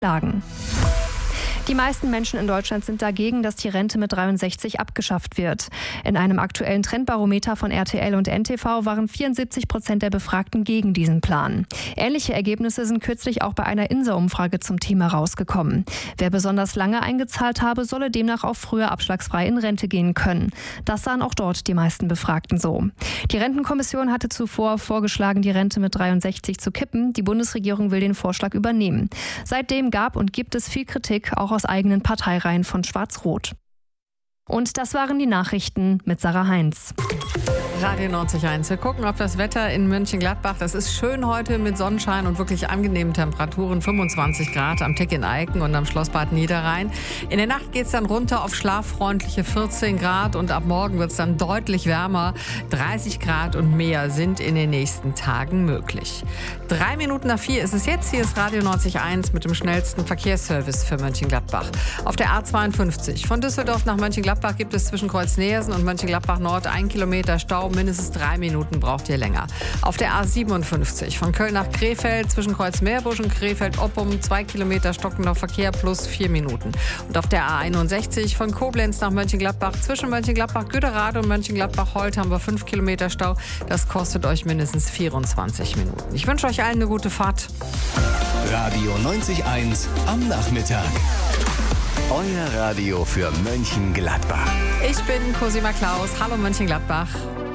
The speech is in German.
Lagen. Die meisten Menschen in Deutschland sind dagegen, dass die Rente mit 63 abgeschafft wird. In einem aktuellen Trendbarometer von RTL und NTV waren 74% der Befragten gegen diesen Plan. Ähnliche Ergebnisse sind kürzlich auch bei einer INSA-Umfrage zum Thema rausgekommen. Wer besonders lange eingezahlt habe, solle demnach auch früher abschlagsfrei in Rente gehen können. Das sahen auch dort die meisten Befragten so. Die Rentenkommission hatte zuvor vorgeschlagen, die Rente mit 63 zu kippen. Die Bundesregierung will den Vorschlag übernehmen. Seitdem gab und gibt es viel Kritik, auch aus eigenen Parteireihen von Schwarz-Rot. Und das waren die Nachrichten mit Sarah Heinz. Radio 90.1. Wir gucken auf das Wetter in Mönchengladbach. Das ist schön heute mit Sonnenschein und wirklich angenehmen Temperaturen. 25 Grad am Teck in Eiken und am Schlossbad Niederrhein. In der Nacht geht es dann runter auf schlaffreundliche 14 Grad und ab morgen wird es dann deutlich wärmer. 30 Grad und mehr sind in den nächsten Tagen möglich. 3 Minuten nach 4 ist es jetzt. Hier ist Radio 90.1 mit dem schnellsten Verkehrsservice für Mönchengladbach. Auf der A52 von Düsseldorf nach Mönchengladbach gibt es zwischen Kreuz-Neersen und Mönchengladbach Nord 1 Kilometer Stau. Mindestens 3 Minuten braucht ihr länger. Auf der A57 von Köln nach Krefeld zwischen Kreuzmeerbusch und Krefeld-Oppum 2 Kilometer stockender Verkehr plus 4 Minuten. Und auf der A61 von Koblenz nach Mönchengladbach zwischen Mönchengladbach-Güderade und Mönchengladbach-Holt haben wir 5 Kilometer Stau. Das kostet euch mindestens 24 Minuten. Ich wünsche euch allen eine gute Fahrt. Radio 90.1 am Nachmittag. Euer Radio für Mönchengladbach. Ich bin Cosima Klaus. Hallo Mönchengladbach.